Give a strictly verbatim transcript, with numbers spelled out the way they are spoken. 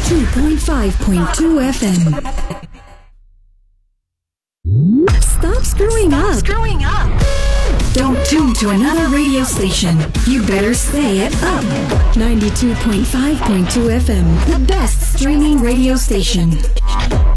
ninety-two point five point two F M. Stop screwing up. Stop screwing up. Don't tune to another radio station. You better stay at Up. ninety-two point five point two F M, the best streaming radio station.